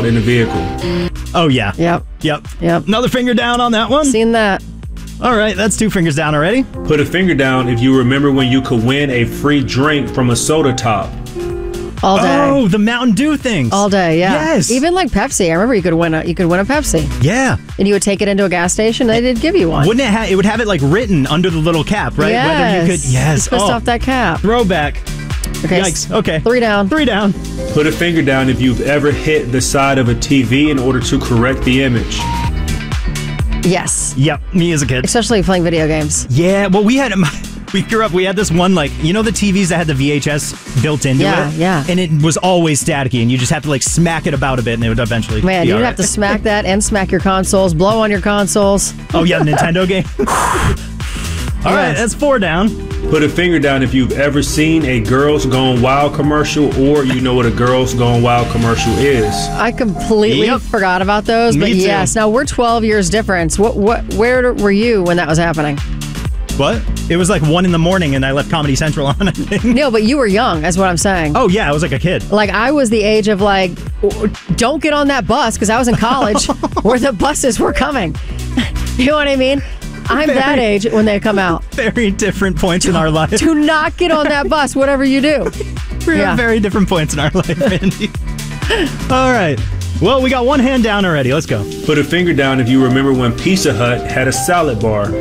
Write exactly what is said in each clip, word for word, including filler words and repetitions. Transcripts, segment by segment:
in the vehicle. Oh, yeah. Yep. Yep. Yep. Another finger down on that one. Seen that. All right, that's two fingers down already. Put a finger down if you remember when you could win a free drink from a soda top. All day. Oh, the Mountain Dew things. All day, yeah. Yes. Even like Pepsi. I remember you could win a you could win a Pepsi. Yeah. And you would take it into a gas station. They did give you one. Wouldn't it have? It would have it like written under the little cap, right? Yes. Whether you could. Yes. You twist oh, off that cap. Throwback. Okay. Yikes. Okay. Three down. Three down. Put a finger down if you've ever hit the side of a T V in order to correct the image. Yes. Yep. Me as a kid. Especially playing video games. Yeah. Well, we had. We grew up, we had this one, like, you know the T Vs that had the V H S built into Yeah, it? yeah. And it was always staticky, and you just have to, like, smack it about a bit, and it would eventually Man, be you'd all have right. to smack that and smack your consoles, blow on your consoles. Oh, yeah, the Nintendo game. All right, Yes. that's four down. Put a finger down if you've ever seen a Girls Gone Wild commercial or you know what a Girls Gone Wild commercial is. I completely Yep. forgot about those, Me but too. yes. Now we're twelve years difference. What what where were you when that was happening? What? It was like one in the morning, and I left Comedy Central on, I think. No, but you were young, is what I'm saying. Oh, yeah, I was like a kid. Like I was the age of like, don't get on that bus because I was in college where the buses were coming. You know what I mean? I'm Very- that age when they come out. Very different points in our life. Do not get on that bus, whatever you do. We're Yeah. at very different points in our life, Andy. All right. Well, we got one hand down already. Let's go. Put a finger down if you remember when Pizza Hut had a salad bar.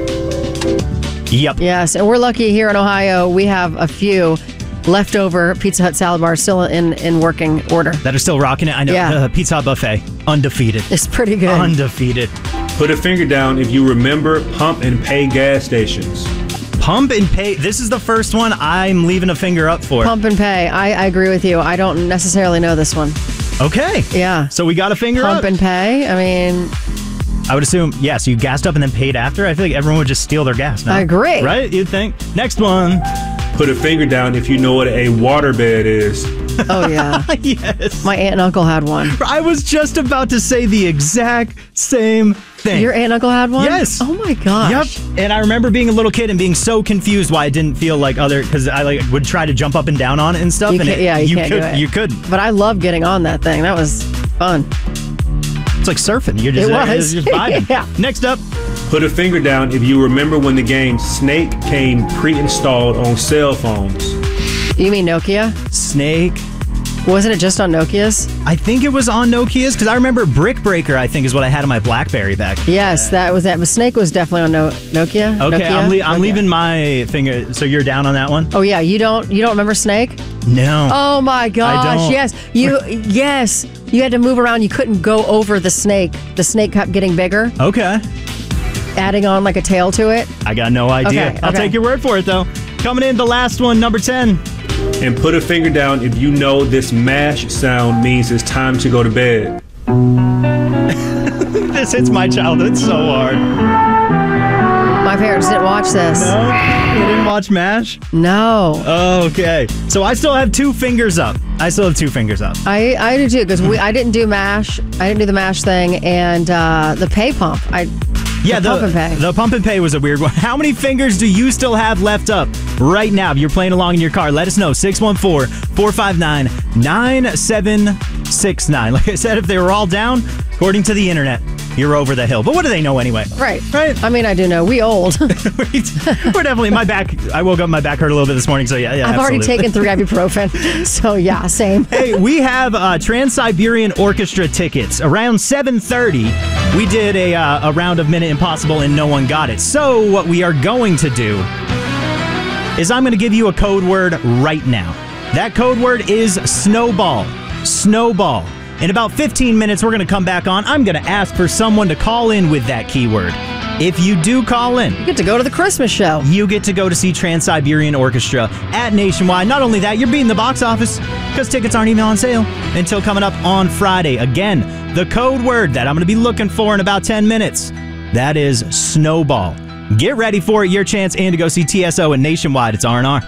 Yep. Yes, and we're lucky here in Ohio. We have a few leftover Pizza Hut salad bars still in, in working order. That are still rocking it. I know. Yeah. Uh, Pizza Hut buffet. Undefeated. It's pretty good. Undefeated. Put a finger down if you remember pump and pay gas stations. Pump and pay. This is the first one I'm leaving a finger up for. Pump and pay. I, I agree with you. I don't necessarily know this one. Okay. Yeah. So we got a finger Pump up. and pay. I mean, I would assume, yeah, so you gassed up and then paid after. I feel like everyone would just steal their gas now. I agree. Right? You'd think. Next one. Put a finger down if you know what a waterbed is. oh yeah. Yes. My aunt and uncle had one. I was just about to say the exact same thing. Your aunt and uncle had one? Yes. Oh my gosh. Yep. And I remember being a little kid and being so confused why I didn't feel like other, because I like would try to jump up and down on it and stuff. You and can't- it, yeah, you can't could, do it. You couldn't. But I love getting on that thing. That was fun. It's like surfing. You're just, It uh, was. just vibing. Yeah. Next up. Put a finger down if you remember when the game Snake came pre-installed on cell phones. You mean Nokia? Snake. Wasn't it just on Nokia's? I think it was on Nokia's because I remember Brick Breaker, I think, is what I had on my BlackBerry back. Yes, that was that. But Snake was definitely on no- Nokia. Okay, Nokia? I'm, le- I'm Nokia. leaving my finger. So you're down on that one? Oh yeah, you don't you don't remember Snake? No. Oh my gosh, don't. yes. You yes. You had to move around. You couldn't go over the snake. The snake kept getting bigger, Okay. adding on like a tail to it. I got no idea. Okay, I'll okay. take your word for it, though. Coming in, the last one, number ten. And put a finger down if you know this MASH sound means it's time to go to bed. This hits my childhood so hard. My parents didn't watch this. No? You didn't watch MASH? No. Okay. So I still have two fingers up. I still have two fingers up. I, I do too, because we I didn't do MASH. I didn't do the MASH thing, and uh, the pay pump. I Yeah, the, the, pump and pay. the pump and pay was a weird one. How many fingers do you still have left up right now? If you're playing along in your car, let us know. six one four, four five nine, nine seven six nine. Like I said, if they were all down, according to the internet, you're over the hill. But what do they know anyway? Right. Right. I mean, I do know. We old. We're definitely, my back, I woke up, my back hurt a little bit this morning, so yeah, yeah, I've already absolutely. taken three ibuprofen. So yeah, same. Hey, we have uh, Trans-Siberian Orchestra tickets. Around seven thirty, we did a, uh, a round of Minute Impossible and no one got it. So what we are going to do is I'm going to give you a code word right now. That code word is snowball. Snowball. In about fifteen minutes, we're going to come back on. I'm going to ask for someone to call in with that keyword. If you do call in, You get to go to the Christmas show. you get to go to see Trans-Siberian Orchestra at Nationwide. Not only that, you're beating the box office because tickets aren't even on sale until coming up on Friday. Again, the code word that I'm going to be looking for in about ten minutes, that is snowball. Get ready for it. Your chance and to go see T S O and Nationwide. It's R and R. Hey, hey.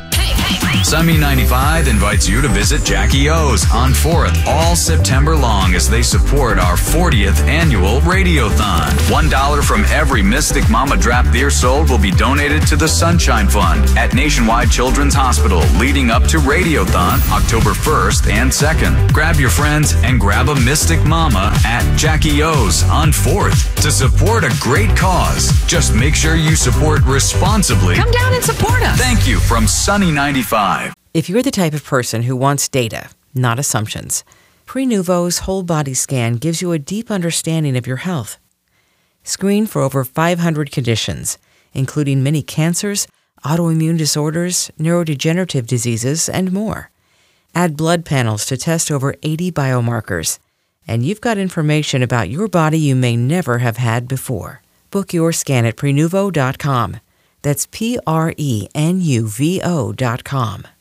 Sunny ninety-five invites you to visit Jackie O's on fourth all September long as they support our fortieth annual Radiothon. One dollar from every Mystic Mama Drap beer sold will be donated to the Sunshine Fund at Nationwide Children's Hospital leading up to Radiothon October first and second. Grab your friends and grab a Mystic Mama at Jackie O's on fourth to support a great cause. Just make sure you support responsibly. Come down and support us. Thank you from Sunny ninety-five. If you're the type of person who wants data, not assumptions, Prenuvo's whole body scan gives you a deep understanding of your health. Screen for over five hundred conditions, including many cancers, autoimmune disorders, neurodegenerative diseases, and more. Add blood panels to test over eighty biomarkers, and you've got information about your body you may never have had before. Book your scan at Prenuvo dot com. That's P R E N U V O dot com.